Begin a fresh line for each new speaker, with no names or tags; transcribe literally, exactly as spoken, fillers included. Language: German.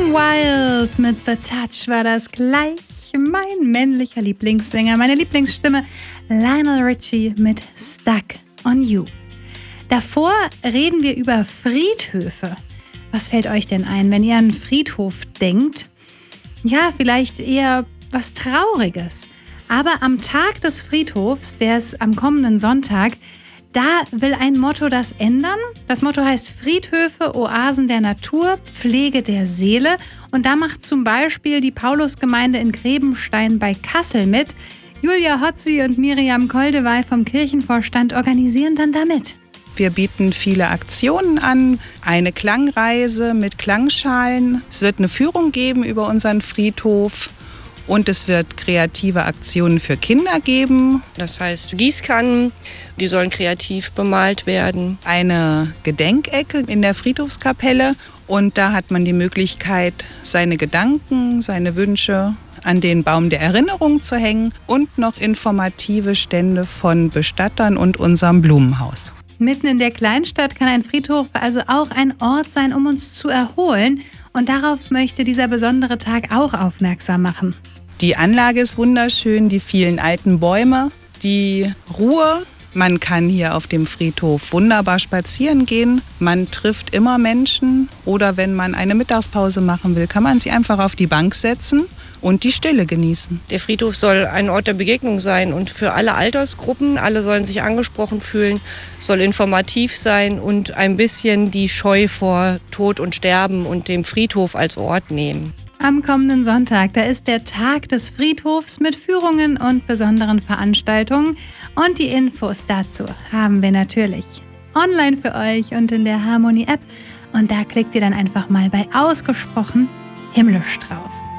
Wild mit The Touch war das gleich. Mein männlicher Lieblingssänger, meine Lieblingsstimme, Lionel Richie mit Stuck on You. Davor reden wir über Friedhöfe. Was fällt euch denn ein, wenn ihr an einen Friedhof denkt? Ja, vielleicht eher was Trauriges. Aber am Tag des Friedhofs, der ist am kommenden Sonntag, da will ein Motto das ändern. Das Motto heißt Friedhöfe, Oasen der Natur, Pflege der Seele. Und da macht zum Beispiel die Paulusgemeinde in Grebenstein bei Kassel mit. Julia Hotzi und Miriam Koldewey vom Kirchenvorstand organisieren dann damit.
Wir bieten viele Aktionen an, eine Klangreise mit Klangschalen. Es wird eine Führung geben über unseren Friedhof. Und es wird kreative Aktionen für Kinder geben.
Das heißt Gießkannen, die sollen kreativ bemalt werden.
Eine Gedenkecke in der Friedhofskapelle. Und da hat man die Möglichkeit, seine Gedanken, seine Wünsche an den Baum der Erinnerung zu hängen. Und noch informative Stände von Bestattern und unserem Blumenhaus.
Mitten in der Kleinstadt kann ein Friedhof also auch ein Ort sein, um uns zu erholen. Und darauf möchte dieser besondere Tag auch aufmerksam machen.
Die Anlage ist wunderschön, die vielen alten Bäume, die Ruhe. Man kann hier auf dem Friedhof wunderbar spazieren gehen. Man trifft immer Menschen. Oder wenn man eine Mittagspause machen will, kann man sich einfach auf die Bank setzen und die Stille genießen.
Der Friedhof soll ein Ort der Begegnung sein und für alle Altersgruppen. Alle sollen sich angesprochen fühlen, soll informativ sein und ein bisschen die Scheu vor Tod und Sterben und dem Friedhof als Ort nehmen.
Am kommenden Sonntag, da ist der Tag des Friedhofs mit Führungen und besonderen Veranstaltungen. Und die Infos dazu haben wir natürlich online für euch und in der Harmonie-App. Und da klickt ihr dann einfach mal bei Ausgesprochen himmlisch drauf.